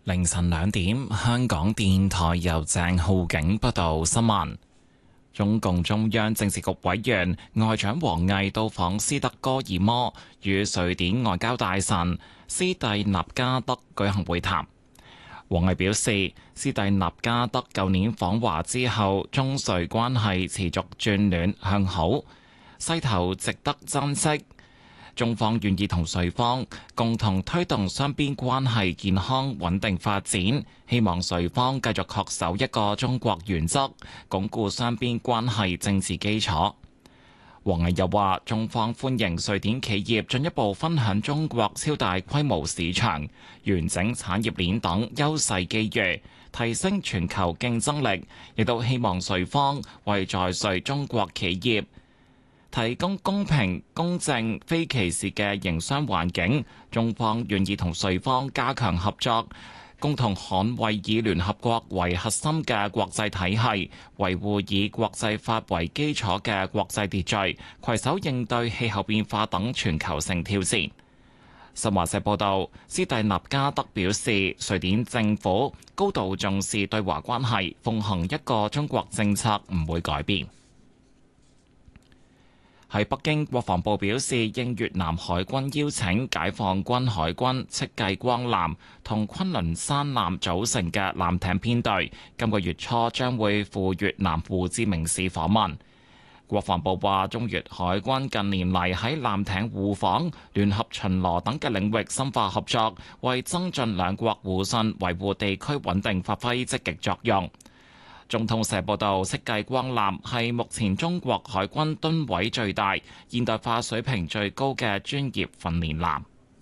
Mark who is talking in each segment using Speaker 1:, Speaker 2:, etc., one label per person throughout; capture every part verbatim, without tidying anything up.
Speaker 1: 凌晨兩點，香港電台由鄭浩景報道新聞。中共中央政治局委員外長王毅到訪斯德哥爾摩，與瑞典外交大臣斯蒂納加德舉行會談。王毅表示，斯蒂納加德舊年訪華之後，中瑞關係持續轉暖向好，勢頭值得珍惜。中方願意同瑞方共同推動雙邊關係健康穩定發展，希望瑞方繼續恪守一個中國原則，鞏固雙邊關係政治基礎。王毅又話，中方歡迎瑞典企業進一步分享中國超大規模市場、完整產業鏈等優勢機遇，提升全球競爭力，亦都希望瑞方為在瑞中國企業提供公平、公正、非歧視嘅營商環境。中方願意同瑞方加強合作，共同捍衛以聯合國為核心嘅國際體系，維護以國際法為基礎嘅國際秩序，攜手應對氣候變化等全球性挑戰。新華社報道，斯蒂納加德表示，瑞典政府高度重視對華關係，奉行一個中國政策唔會改變。喺北京，國防部表示，應越南海軍邀請，解放軍海軍戚繼光艦同昆崙山艦組成嘅艦艇編隊，今個月初將會赴越南胡志明市訪問。國防部話，中越海軍近年嚟喺艦艇互訪、聯合巡邏等嘅領域深化合作，為增進兩國互信、維護地區穩定發揮積極作用。中通社報道，戚繼光艦係目前中國海軍噸位最大、現代化水平最高嘅專業訓練艦。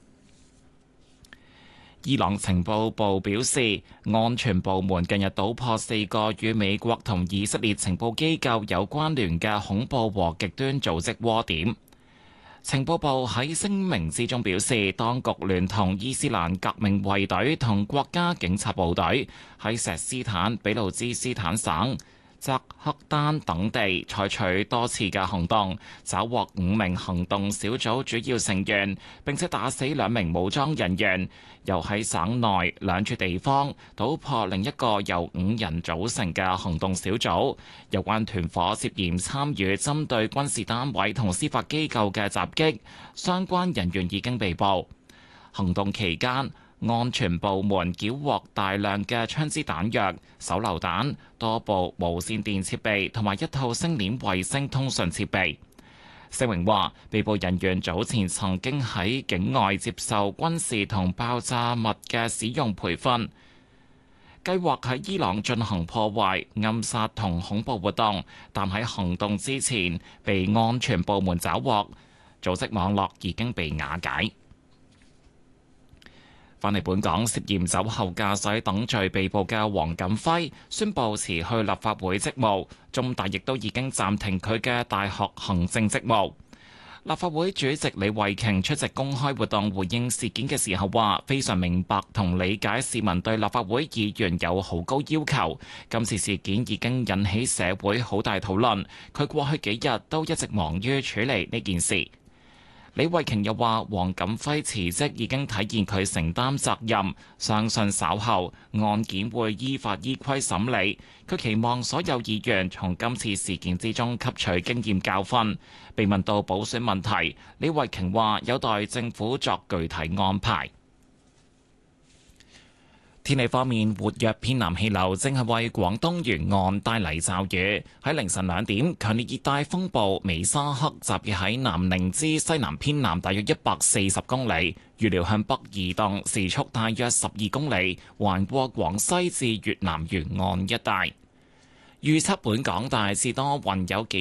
Speaker 1: 伊朗情報部表示，安全部門近日搗破四個與美國同以色列情報機構有關聯嘅恐怖和極端組織窩點。情報部喺聲明之中表示，當局聯同伊斯蘭革命衛隊同國家警察部隊喺錫斯坦、俾路支斯坦省、扎克丹等地採取多次嘅行動，抓獲五名行動小組主要成員，並且打死兩名武裝人員。又喺省內兩處地方搗破另一個由五人組成嘅行動小組。有關團伙涉嫌參與針對軍事單位同司法機構嘅襲擊，相關人員已經被捕。行動期間，安全部門繳獲大量嘅槍支彈藥、手榴彈、多部無線電設備同埋一套星鏈衛星通訊設備。聲明話，被捕人員早前曾經喺境外接受軍事同爆炸物嘅使用培訓，計劃喺伊朗進行破壞、暗殺同恐怖活動，但喺行動之前被安全部門抓獲，組織網絡已經被瓦解。返嚟本港，涉嫌酒後駕駛等罪被捕嘅黃錦輝宣布辭去立法會職務，中大亦都已經暫停佢嘅大學行政職務。立法會主席李慧瓊出席公開活動回應事件嘅時候話，非常明白同理解市民對立法會議員有好高要求，今次事件已經引起社會好大討論，佢過去幾日都一直忙於處理呢件事。李慧瓊又話，黃錦輝辭職已經體現佢承擔責任，相信稍後案件會依法依規審理。佢期望所有議員從今次事件之中吸取經驗教訓。被問到補選問題，李慧瓊話有待政府作具體安排。天氣方面，活躍偏南氣流正係為廣東沿岸帶嚟驟雨。喺凌晨兩點，強烈熱帶風暴美沙克集結喺南寧之西南偏南大約一百四十公里，預料向北移動，時速大約十二公里，橫過廣西至越南沿岸一帶。預測本港大致多雲，有幾